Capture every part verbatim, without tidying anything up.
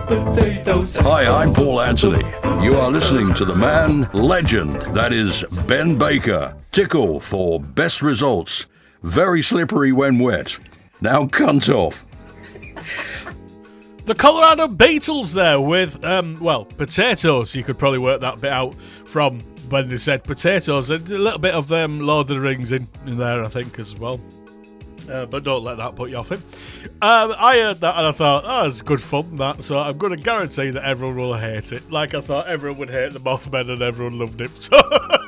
potatoes. Hi, I'm Paul Anthony. You are listening to the man legend, that is Ben Baker. Tickle for best results. Very slippery when wet. Now cunt off. The Colorado Beatles there with, um, well, potatoes. You could probably work that bit out from when they said potatoes. A little bit of um, Lord of the Rings in, in there, I think, as well. Uh, but don't let that put you off him. Um, I heard that and I thought, oh, it's good fun, that. So I'm going to guarantee that everyone will hate it. Like I thought everyone would hate the Mothman and everyone loved him. So...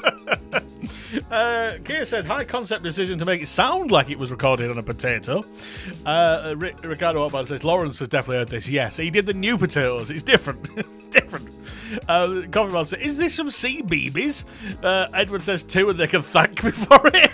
Uh, Kia said, high concept decision to make it sound like it was recorded on a potato. Uh, Rick, Ricardo Otman says, Lawrence has definitely heard this. Yes, he did the new potatoes. It's different. It's different. Uh, Coffee Man says, is this from C B B S? Uh, Edward says, two and they can thank me for it.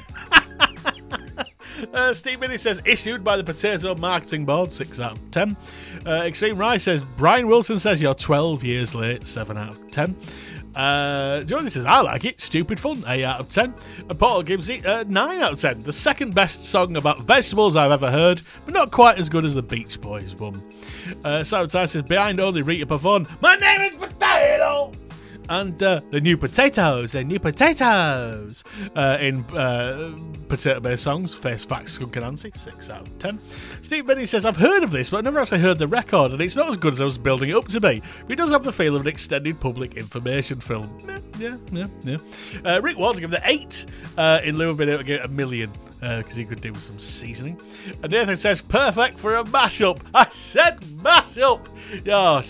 Uh, Steve Minnie says, issued by the Potato Marketing Board, six out of ten. Uh, Extreme Rice says, Brian Wilson says, you're twelve years late, seven out of ten. Uh, Jordan says, I like it, stupid fun, eight out of ten. And Paul gives it uh, nine out of ten. The second best song about vegetables I've ever heard, but not quite as good as the Beach Boys one. Uh, Sabotage says, behind only Rita Pavone, my name is Potato! And uh, the new potatoes, the new potatoes uh, in uh, potato-based songs. Face Facts, Skunk and Nancy, six out of ten. Steve Benny says, I've heard of this, but I've never actually heard the record, and it's not as good as I was building it up to be. But it does have the feel of an extended public information film. Yeah, yeah, yeah. Uh, Rick Ward's given it eight uh, in lieu of being able to get a million. Because uh, he could do with some seasoning. And Nathan says, perfect for a mashup. I said mashup. Oh,